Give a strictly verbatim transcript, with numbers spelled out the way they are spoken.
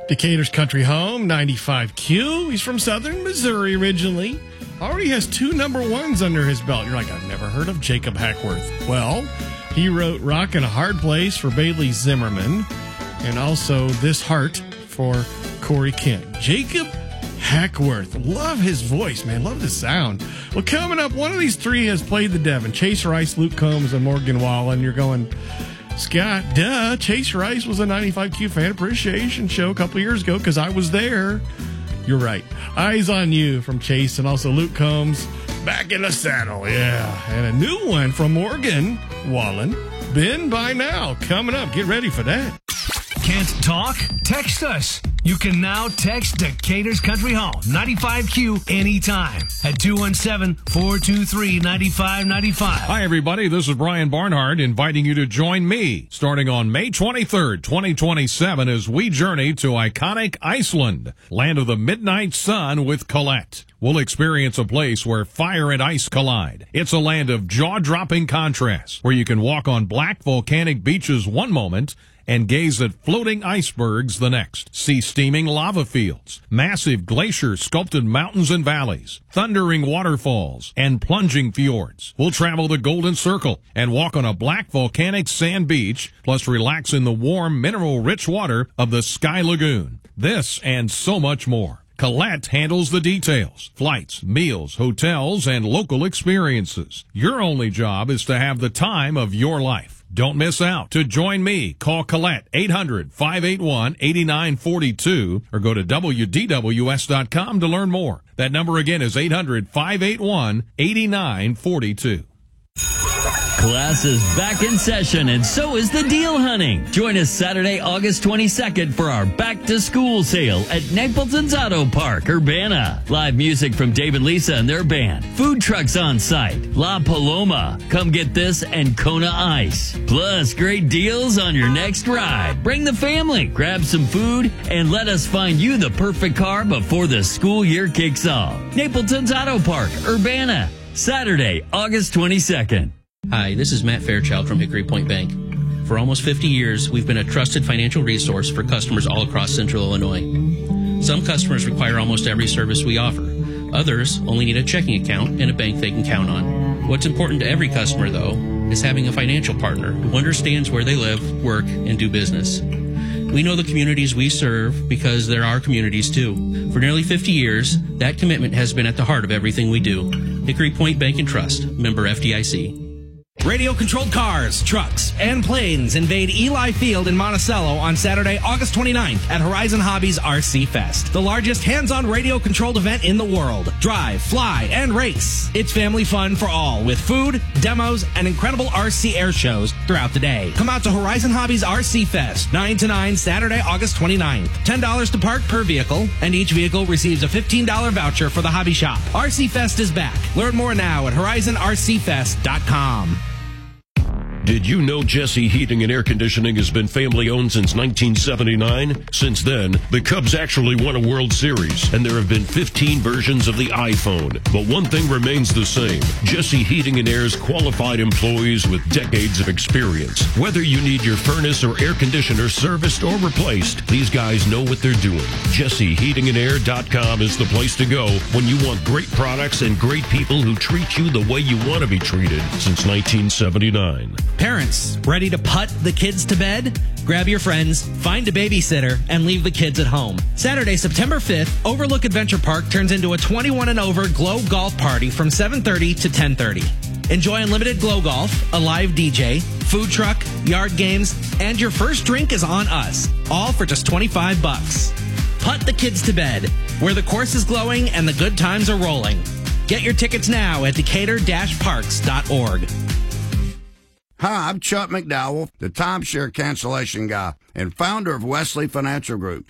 Decatur's country home, ninety-five Q. He's from southern Missouri originally. Already has two number ones under his belt. You're like, I've never heard of Jacob Hackworth. Well, he wrote Rock in a Hard Place for Bailey Zimmerman and also This Heart for Corey Kent. Jacob Hackworth. Love his voice, man. Love the sound. Well, coming up, one of these three has played the Devon. Chase Rice, Luke Combs, and Morgan Wallen. You're going, Scott, duh. Chase Rice was a ninety-five Q Fan Appreciation Show a couple years ago because I was there. You're right. Eyes on You from Chase and also Luke Combs, Back in the Saddle. Yeah. And a new one from Morgan Wallen, Been By Now. Coming up. Get ready for that. Can't talk? Text us. You can now text Decatur's Country Home, ninety-five Q, anytime at two one seven, four two three, nine five nine five. Hi, everybody. This is Brian Barnhart inviting you to join me starting on May twenty-third, twenty twenty-seven as we journey to iconic Iceland, land of the midnight sun with Colette. We'll experience a place where fire and ice collide. It's a land of jaw-dropping contrasts where you can walk on black volcanic beaches one moment and gaze at floating icebergs the next. See steaming lava fields, massive glacier-sculpted mountains and valleys, thundering waterfalls, and plunging fjords. We'll travel the Golden Circle and walk on a black volcanic sand beach, plus relax in the warm, mineral-rich water of the Sky Lagoon. This and so much more. Colette handles the details, flights, meals, hotels, and local experiences. Your only job is to have the time of your life. Don't miss out. To join me, call Colette eight hundred, five eight one, eight nine four two or go to W D W S dot com to learn more. That number again is eight hundred, five eight one, eight nine four two. Class is back in session, and so is the deal hunting. Join us Saturday, August twenty-second for our back-to-school sale at Napleton's Auto Park, Urbana. Live music from Dave and Lisa and their band. Food trucks on site. La Paloma. Come get this and Kona Ice. Plus, great deals on your next ride. Bring the family, grab some food, and let us find you the perfect car before the school year kicks off. Napleton's Auto Park, Urbana. Saturday, August twenty-second. Hi, this is Matt Fairchild from Hickory Point Bank. For almost fifty years, we've been a trusted financial resource for customers all across Central Illinois. Some customers require almost every service we offer. Others only need a checking account and a bank they can count on. What's important to every customer, though, is having a financial partner who understands where they live, work, and do business. We know the communities we serve because they're our communities, too. For nearly fifty years, that commitment has been at the heart of everything we do. Hickory Point Bank and Trust, member F D I C. Radio-controlled cars, trucks, and planes invade Eli Field in Monticello on Saturday, August twenty-ninth at Horizon Hobbies R C Fest, the largest hands-on radio-controlled event in the world. Drive, fly, and race. It's family fun for all with food, demos, and incredible R C air shows throughout the day. Come out to Horizon Hobbies R C Fest, nine to nine, Saturday, August twenty-ninth. ten dollars to park per vehicle, and each vehicle receives a fifteen dollars voucher for the hobby shop. R C Fest is back. Learn more now at horizon r c fest dot com. Did you know Jesse Heating and Air Conditioning has been family-owned since nineteen seventy-nine? Since then, the Cubs actually won a World Series, and there have been fifteen versions of the iPhone. But one thing remains the same. Jesse Heating and Air's qualified employees with decades of experience. Whether you need your furnace or air conditioner serviced or replaced, these guys know what they're doing. Jesse Heating and Air dot com is the place to go when you want great products and great people who treat you the way you want to be treated since nineteen seventy-nine. Parents, ready to put the kids to bed? Grab your friends, find a babysitter, and leave the kids at home. Saturday, September fifth, Overlook Adventure Park turns into a twenty-one and over Glow Golf Party from seven thirty to ten thirty. Enjoy unlimited Glow Golf, a live D J, food truck, yard games, and your first drink is on us, all for just twenty-five bucks. Put the kids to bed, where the course is glowing and the good times are rolling. Get your tickets now at decatur dash parks dot org. Hi, I'm Chuck McDowell, the timeshare cancellation guy and founder of Wesley Financial Group.